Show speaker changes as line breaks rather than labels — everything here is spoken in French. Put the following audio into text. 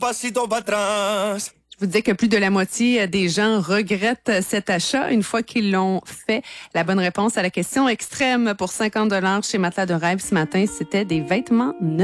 pasito para atrás.
Je vous disais que plus de la moitié des gens regrettent cet achat une fois qu'ils l'ont fait. La bonne réponse à la question extrême pour 50 $ chez Matelas de Rêve ce matin, c'était des vêtements neufs.